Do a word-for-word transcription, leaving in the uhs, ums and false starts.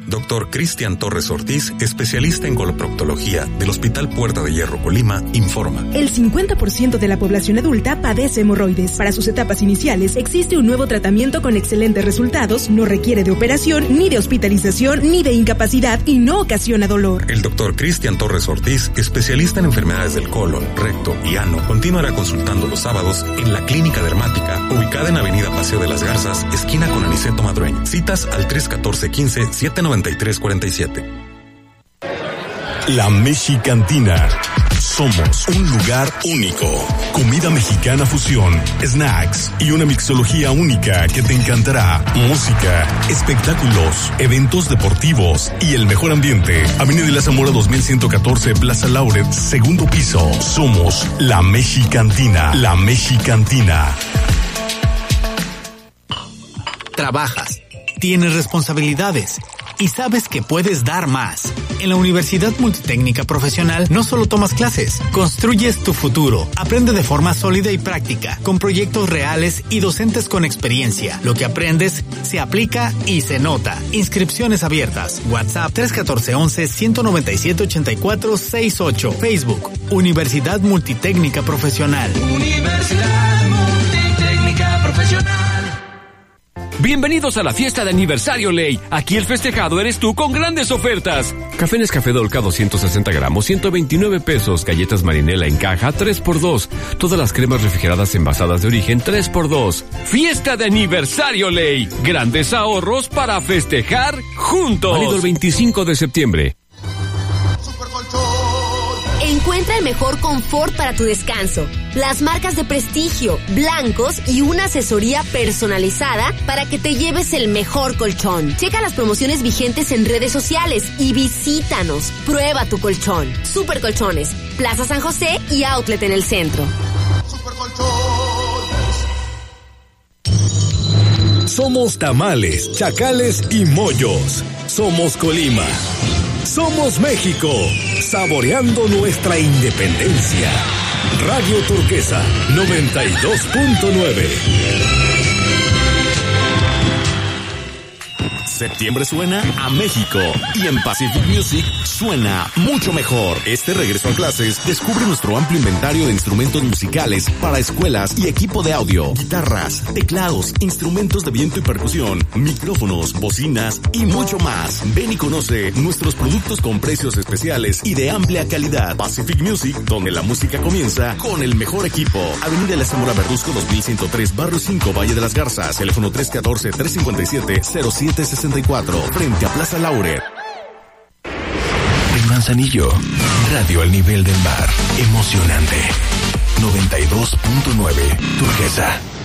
Doctor Cristian Torres Ortiz, especialista en coloproctología del Hospital Puerta de Hierro Colima, informa. El cincuenta por ciento de la población adulta padece hemorroides. Para sus etapas iniciales existe un nuevo tratamiento con excelentes resultados, no requiere de operación, ni de hospitalización, ni de incapacidad y no ocasiona dolor. El doctor Cristian Torres Ortiz, especialista en enfermedades del colon, recto y ano, continuará consultando los sábados en la Clínica Dermática, ubicada en Avenida Paseo de las Garzas, esquina con Aniceto Madrueño. Citas al tres uno cuatro, uno cinco, siete nueve tres cuatro siete. La Mexicantina. Somos un lugar único. Comida mexicana fusión, snacks y una mixología única que te encantará. Música, espectáculos, eventos deportivos y el mejor ambiente. Avenida de la Zamora dos mil ciento catorce, Plaza Lauret, segundo piso. Somos La Mexicantina. La Mexicantina. Trabajas, tienes responsabilidades y sabes que puedes dar más. En la Universidad Multitécnica Profesional no solo tomas clases, construyes tu futuro. Aprende de forma sólida y práctica, con proyectos reales y docentes con experiencia. Lo que aprendes se aplica y se nota. Inscripciones abiertas. WhatsApp tres uno cuatro, once, ciento noventa y siete, ochenta y cuatro sesenta y ocho. Facebook, Universidad Multitécnica Profesional. Universidad Multitécnica Profesional. Bienvenidos a la fiesta de aniversario Ley. Aquí el festejado eres tú con grandes ofertas. Café Nescafé Dolca doscientos sesenta gramos, ciento veintinueve pesos. Galletas Marinela en caja, tres por dos. Todas las cremas refrigeradas envasadas de origen, tres por dos. Fiesta de aniversario Ley. Grandes ahorros para festejar juntos. Válido el veinticinco de septiembre. Encuentra el mejor confort para tu descanso, las marcas de prestigio, blancos y una asesoría personalizada para que te lleves el mejor colchón. Checa las promociones vigentes en redes sociales y visítanos. Prueba tu colchón. Super Colchones, Plaza San José y Outlet en el centro. Super Colchones. Somos tamales, chacales y mollos. Somos Colima. Somos México, saboreando nuestra independencia. Radio Turquesa, noventa y dos punto nueve. Septiembre suena a México y en Pacific Music suena mucho mejor. Este regreso a clases descubre nuestro amplio inventario de instrumentos musicales para escuelas y equipo de audio, guitarras, teclados, instrumentos de viento y percusión, micrófonos, bocinas y mucho más. Ven y conoce nuestros productos con precios especiales y de amplia calidad. Pacific Music, donde la música comienza con el mejor equipo. Avenida La Zamora Verduzco dos mil ciento tres, Barrio cinco, Valle de las Garzas. Teléfono tres uno cuatro, tres cinco siete, cero siete seis cuatro, frente a Plaza Lauret. En Manzanillo, radio al nivel del mar, emocionante. noventa y dos punto nueve, Turquesa.